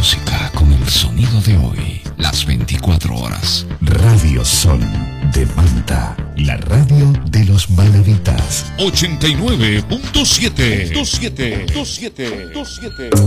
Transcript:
música con el sonido de hoy, las 24 horas. Radio Sol de Manta, la radio de los manavitas. 89.7.